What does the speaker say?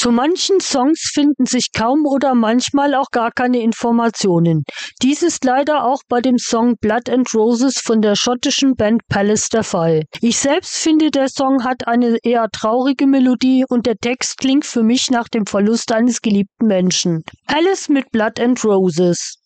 Zu manchen Songs finden sich kaum oder manchmal auch gar keine Informationen. Dies ist leider auch bei dem Song Blood and Roses von der schottischen Band Palace der Fall. Ich selbst finde, der Song hat eine eher traurige Melodie und der Text klingt für mich nach dem Verlust eines geliebten Menschen. Palace mit Blood and Roses.